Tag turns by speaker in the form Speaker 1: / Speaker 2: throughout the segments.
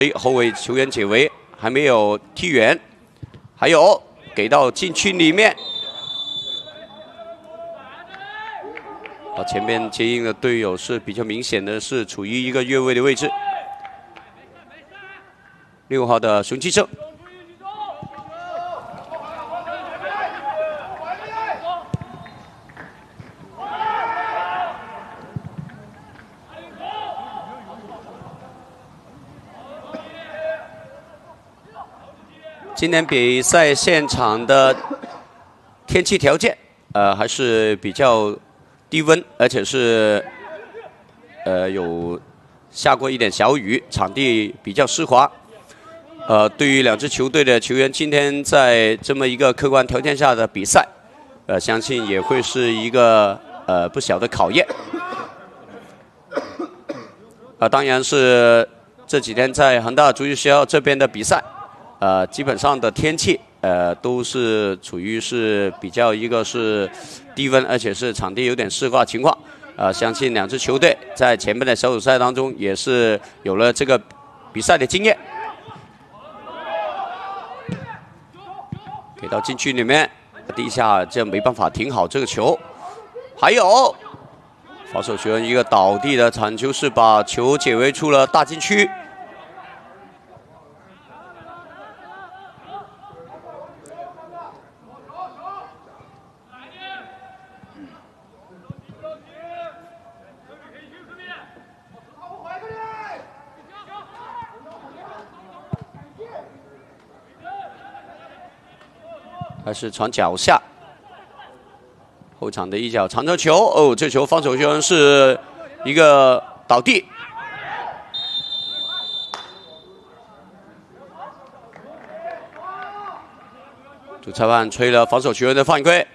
Speaker 1: 后卫球员解围，还没有踢远，还有给到禁区里面。前面接应的队友是比较明显的是处于一个越位的位置。6号的熊继胜。 今天比赛现场的天气条件，还是比较低温，而且是有下过一点小雨，场地比较湿滑。对于两支球队的球员，今天在这么一个客观条件下的比赛，相信也会是一个不小的考验。当然是这几天在恒大足球学校这边的比赛。 基本上的天气，都是处于是比较一个是低温，而且是场地有点湿滑情况。相信两支球队在前面的小组赛当中也是有了这个比赛的经验。给到禁区里面，第一下这没办法停好这个球，还有防守球员一个倒地的铲球，是把球解围出了大禁区。 还是传脚下，后场的一脚长传球，哦，这球防守球员是一个倒地，主裁判吹了防守球员的犯规。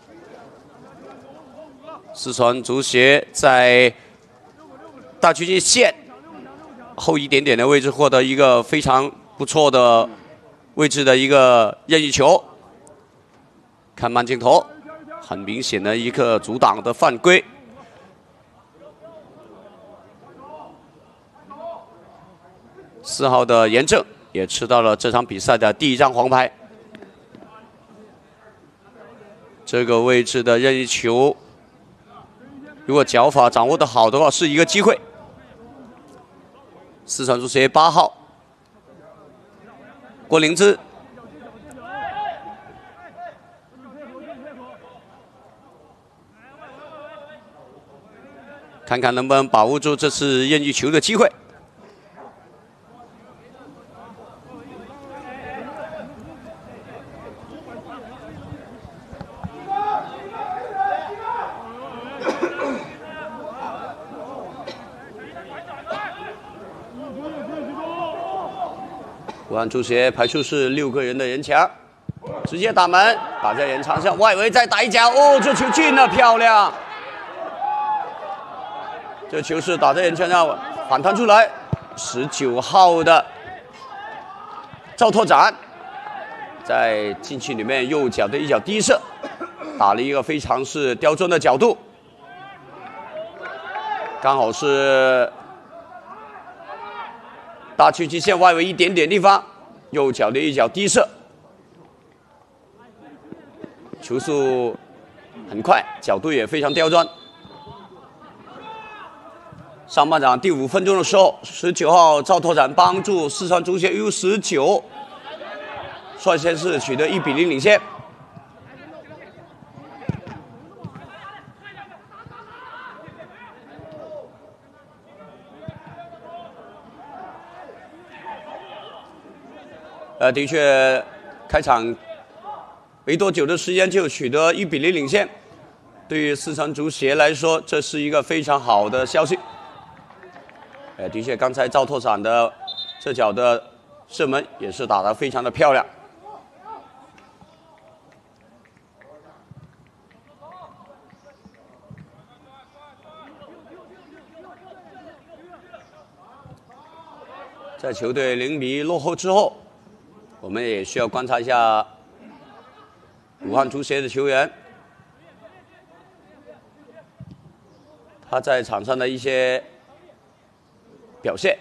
Speaker 1: 四川足协在大区界线后一点点的位置获得一个非常不错的位置的一个任意球。 看慢镜头，很明显的一个阻挡的犯规。4号的严正也吃到了这场比赛的第1张黄牌。这个位置的任意球，如果脚法掌握得好的话，是一个机会。四川足协8号郭灵芝。 看看能不能把握住这次任意球的机会。武汉足协排出是6个人的人墙，直接打门，打在人墙上，外围再打一脚，哦，这球进了，漂亮！ 这球是打在人墙上反弹出来，19号的赵拓展在禁区里面右脚的一脚低射，打了一个非常是刁钻的角度，刚好是大区界线外围一点点地方，右脚的一脚低射，球速很快，角度也非常刁钻。 上半场第5分钟的时候，19号赵拓展帮助四川足协 U19率先是取得1比0领先。的确，开场没多久的时间就取得1比0领先，对于四川足协来说，这是一个非常好的消息。 的确，刚才赵拓展的这脚的射门也是打得非常的漂亮。在球队0比1落后之后，我们也需要观察一下武汉足协的球员，他在场上的一些表现。